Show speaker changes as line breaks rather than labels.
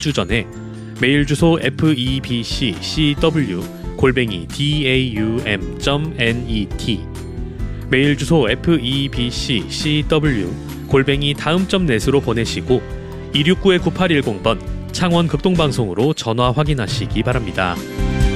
주 전에 메일 주소 febccw@daum.net 메일 주소 febccw@daum.net으로 보내시고 269-9810번 창원 극동방송으로 전화 확인하시기 바랍니다.